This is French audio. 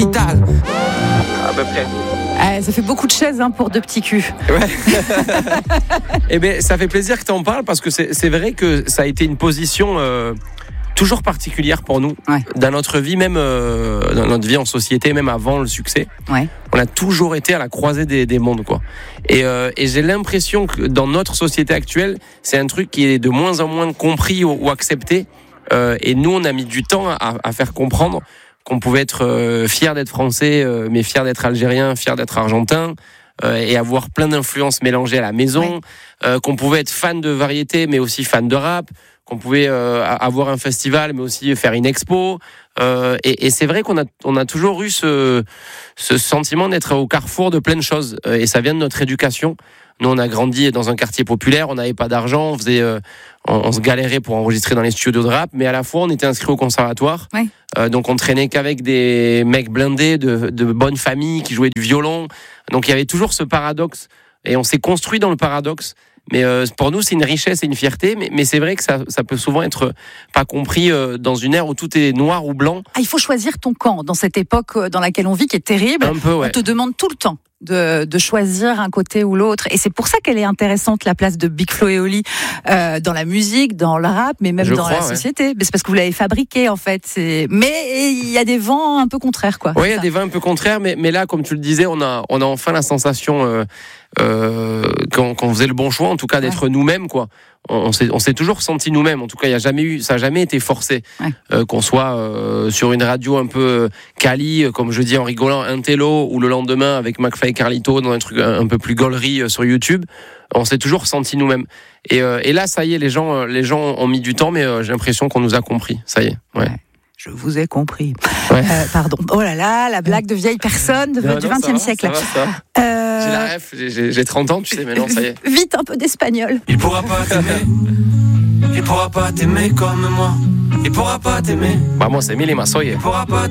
Ital. À peu près. Ça fait beaucoup de chaises pour deux petits culs. Ouais. Eh bien, ça fait plaisir que tu en parles parce que c'est vrai que ça a été une position toujours particulière pour nous. Ouais. Dans notre vie, même dans notre vie en société, même avant le succès. Ouais. On a toujours été à la croisée des mondes, quoi. Et j'ai l'impression que dans notre société actuelle, c'est un truc qui est de moins en moins compris ou accepté. Et nous, on a mis du temps à faire comprendre qu'on pouvait être fier d'être français, mais fier d'être algérien, fier d'être argentin, et avoir plein d'influences mélangées à la maison, qu'on pouvait être fan de variété, mais aussi fan de rap, qu'on pouvait avoir un festival, mais aussi faire une expo. Et c'est vrai qu'on a toujours eu ce sentiment d'être au carrefour de plein de choses, et ça vient de notre éducation. Nous, on a grandi dans un quartier populaire, on n'avait pas d'argent, on se galérait pour enregistrer dans les studios de rap, mais à la fois, on était inscrit au conservatoire. Ouais. Donc, on traînait qu'avec des mecs blindés de bonnes familles qui jouaient du violon. Donc, il y avait toujours ce paradoxe. Et on s'est construit dans le paradoxe. Mais pour nous, c'est une richesse et une fierté. Mais c'est vrai que ça peut souvent être pas compris dans une ère où tout est noir ou blanc. Il faut choisir ton camp dans cette époque dans laquelle on vit, qui est terrible. Un peu, ouais. On te demande tout le temps de choisir un côté ou l'autre. Et c'est pour ça qu'elle est intéressante, la place de Big Flo et Oli, dans la musique, dans le rap, mais même dans la société. Mais c'est parce que vous l'avez fabriqué, en fait. Mais il y a des vents un peu contraires, quoi. Oui, il y a des vents un peu contraires, mais là, comme tu le disais, on a enfin la sensation qu'on faisait le bon choix, en tout cas d'être nous-mêmes, quoi. On s'est toujours senti nous-mêmes. En tout cas, ça n'a jamais été forcé. Ouais. Qu'on soit sur une radio un peu quali, comme je dis en rigolant, un télo, ou le lendemain avec McFly et Carlito dans un truc un peu plus gaulerie sur YouTube. On s'est toujours senti nous-mêmes. Et là, ça y est, les gens ont mis du temps, mais j'ai l'impression qu'on nous a compris. Ça y est. Ouais. Je vous ai compris. Ouais. Pardon. Oh là là, la blague de vieille personne du XXe siècle. Ça va. J'ai la ref, j'ai 30 ans, tu sais, maintenant, ça y est. Vite, un peu d'espagnol. Il pourra pas t'aimer. Il pourra pas t'aimer comme moi. Il pourra pas t'aimer. Vamos, Emily Masoye. Il pourra pas